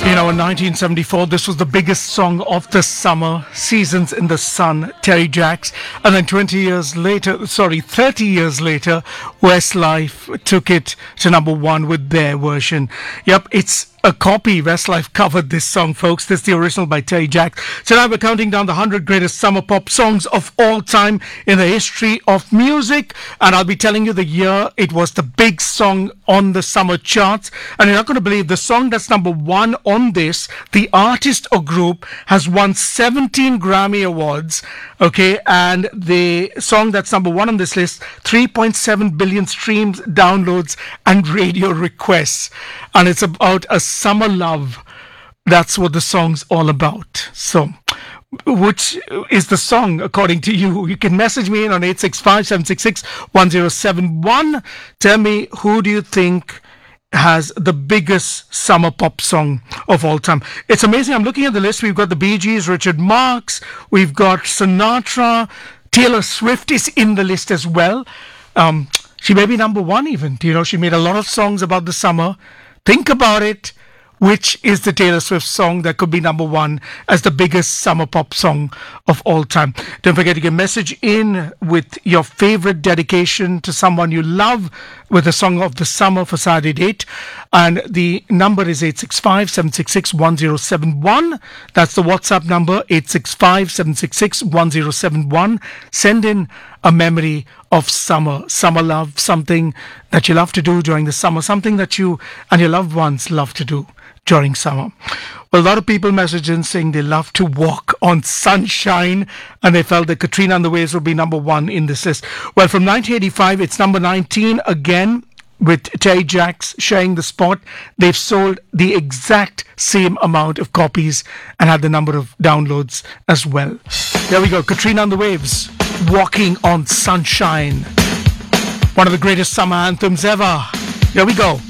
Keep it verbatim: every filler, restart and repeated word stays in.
You know, in nineteen seventy-four, this was the biggest song of the summer, Seasons in the Sun, Terry Jacks. And then twenty years later, sorry, thirty years later, Westlife took it to number one with their version. Yep, it's a copy. Westlife covered this song, folks. This is the original by Terry Jacks. Tonight we're counting down the one hundred greatest summer pop songs of all time in the history of music. And I'll be telling you the year it was the big song on the summer charts. And you're not going to believe the song that's number one on this, the artist or group, has won seventeen Grammy Awards. Okay, and the song that's number one on this list, three point seven billion streams, downloads, and radio requests. And it's about a summer love. That's what the song's all about. So, which is the song according to you? You can message me in on eight six five, seven six six, one zero seven one. Tell me, who do you think has the biggest summer pop song of all time? It's amazing. I'm looking at the list. We've got the Bee Gees, Richard Marx, we've got Sinatra, Taylor Swift is in the list as well. Um, she may be number one even. You know, she made a lot of songs about the summer. Think about it. Which is the Taylor Swift song that could be number one as the biggest summer pop song of all time? Don't forget to get a message in with your favorite dedication to someone you love with a song of the summer for Saturday date. And the number is eight six five, seven six six, one zero seven one. That's the WhatsApp number, eight six five, seven six six, one zero seven one. Send in a memory of summer, summer love, something that you love to do during the summer, something that you and your loved ones love to do during summer. Well, a lot of people messaged in saying they love to walk on sunshine, and they felt that Katrina and the Waves would be number one in this list. Well, from nineteen eighty-five, it's number nineteen again, with Terry Jacks sharing the spot. They've sold the exact same amount of copies and had the number of downloads as well. There we go, Katrina and the Waves, Walking on Sunshine. One of the greatest summer anthems ever. Here we go.